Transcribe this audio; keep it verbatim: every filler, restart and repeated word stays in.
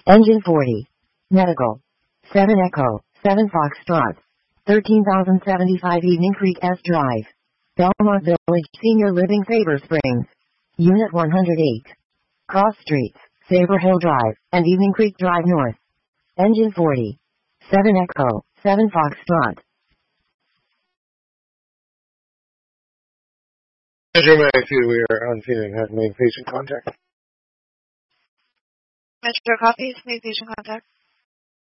Engine forty. Medical. seven Echo, seven Foxtrot. thirteen thousand seventy-five Evening Creek S Drive. Belmont Village Senior Living Sabre Springs. Unit one hundred eight. Cross Streets, Sabre Hill Drive, and Evening Creek Drive North. Engine forty. seven Echo, seven Foxtrot. Metro Matthew, we are on feeding, have main patient contact. Metro copies, main patient contact.